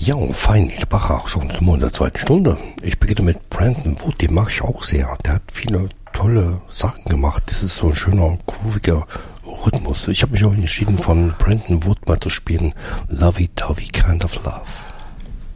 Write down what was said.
Ja, fein, ich mache auch schon in der zweiten Stunde. Ich beginne mit Brandon Wood, den mag ich auch sehr. Der hat viele tolle Sachen gemacht. Das ist so ein schöner, grooviger Rhythmus. Ich habe mich auch entschieden, von Brandon Wood mal zu spielen. Lovey-Dovey Kind of Love.